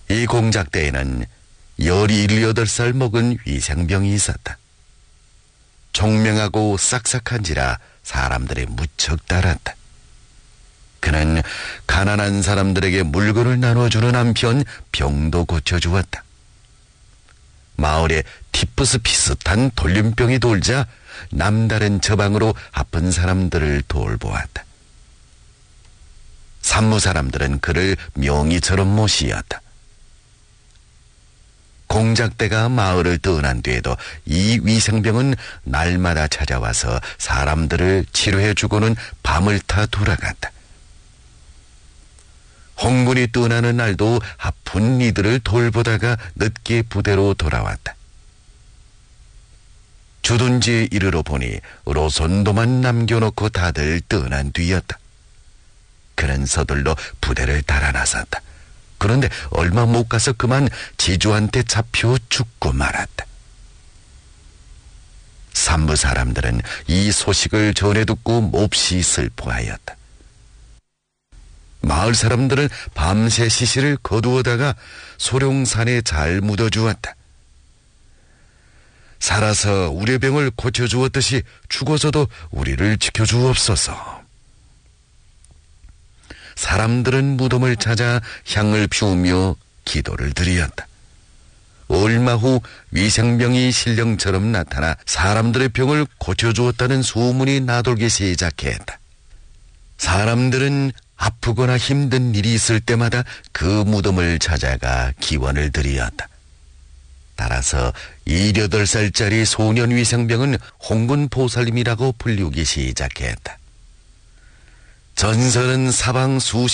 이 공작대에는 17살 먹은 위생병이 있었다. 총명하고 싹싹한지라 사람들이 무척 따랐다. 그는 가난한 사람들에게 물건을 나눠주는 한편 병도 고쳐주었다. 마을에 티푸스 비슷한 돌림병이 돌자 남다른 처방으로 아픈 사람들을 돌보았다. 산무 사람들은 그를 명의처럼 모시었다. 공작대가 마을을 떠난 뒤에도 이 위생병은 날마다 찾아와서 사람들을 치료해주고는 밤을 타 돌아갔다. 홍군이 떠나는 날도 아픈 이들을 돌보다가 늦게 부대로 돌아왔다. 주둔지에 이르러 보니 로선도만 남겨놓고 다들 떠난 뒤였다. 그는 서둘러 부대를 달아나섰다. 그런데 얼마 못 가서 그만 지주한테 잡혀 죽고 말았다. 산부 사람들은 이 소식을 전해 듣고 몹시 슬퍼하였다. 마을 사람들은 밤새 시신을 거두어다가 소룡산에 잘 묻어주었다. 살아서 우리 병을 고쳐주었듯이 죽어서도 우리를 지켜주옵소서. 사람들은 무덤을 찾아 향을 피우며 기도를 드렸다. 얼마 후 위생병이 신령처럼 나타나 사람들의 병을 고쳐주었다는 소문이 나돌기 시작했다. 사람들은 아프거나 힘든 일이 있을 때마다 그 무덤을 찾아가 기원을 드렸다. 따라서 18살짜리 소년 위생병은 홍군 보살님이라고 불리우기 시작했다. 전설은 사방 수십